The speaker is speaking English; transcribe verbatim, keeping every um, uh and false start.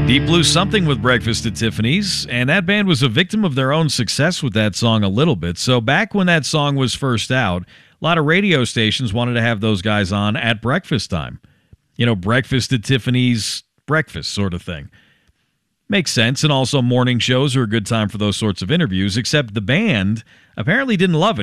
Deep Blue Something with Breakfast at Tiffany's, and that band was a victim of their own success with that song a little bit. So back when that song was first out, a lot of radio stations wanted to have those guys on at breakfast time. You know, Breakfast at Tiffany's, breakfast sort of thing. Makes sense, and also morning shows are a good time for those sorts of interviews, except the band apparently didn't love it.